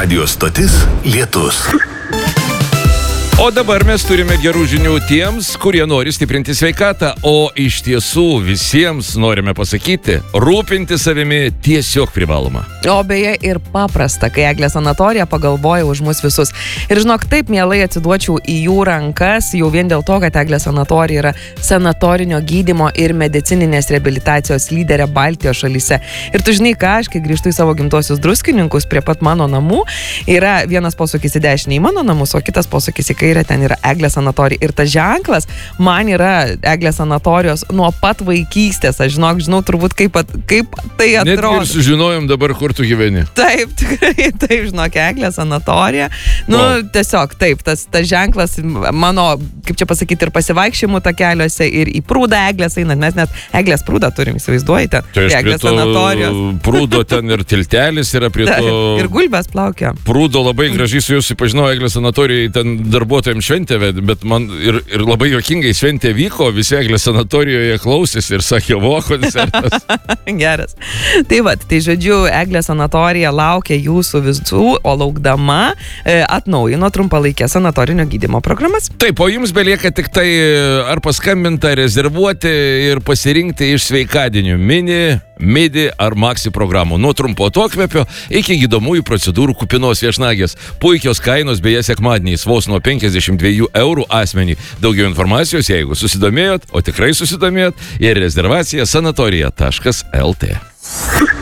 Radio stotis Lietus. O dabar mes turime gerų žinių tiems, kurie nori stiprinti sveikatą, o iš tiesų visiems norime pasakyti, rūpinti savimi tiesiog privaloma. O beje ir paprasta, kai Eglė sanatorija pagalvoja už mus visus. Ir žinok, taip mielai atsiduočiau į jų rankas, jau vien dėl to, kad Eglė sanatorija yra sanatorinio gydymo ir medicininės reabilitacijos lyderė Baltijos šalyse. Ir tu žinai ką, aš kai grįžtu į savo gimtuosius Druskininkus prie pat mano namų, yra vienas posūkis į dešinę į mano namus, o kitas posūkis į kairę, ten yra Eglė sanatorija. Ir tas ženklas man yra Eglė sanatorijos nuo pat vaikystės. Aš žinau turbūt kaip tai atrodo. Net ir sužinojom dabar, kur tu gyveni. Taip, tikrai, taip, žinok, Eglė sanatorija. Tiesiog, taip, tas ženklas mano, kaip čia pasakyti, ir pasivaikščiojimų takeliuose, ir į prūdą Eglės einant, mes net Eglės prūdą turim, įsivaizduojate? Tai aš prie to prūdo ten ir tiltelis yra prie to. Ir gulbės plaukia. Prūdo labai gražiai su jūs susipažinau Eglė sanatorijai, ten darbuotojams šventė, bet man ir labai juokingai šventė vyko, visi Eglė sanatorijoje klausėsi ir sakė, koncertas. Geras. Tai žodžiu, Eglė sanatorija laukia jūsų visų, o laukdama atnaujino trumpalaikę sanatorinio gydymo programas. Taip, o jums belieka tik tai ar paskambinti, rezervuoti ir pasirinkti iš sveikadienių midi ar maxi programų. Nuo trumpo atokvėpio iki gydomųjų procedūrų kupinos viešnagės. Puikios kainos beje sekmadieniais vos nuo 52 eurų asmenį. Daugiau informacijos, jeigu susidomėjot, o tikrai susidomėjot, ir rezervacija sanatorija.lt.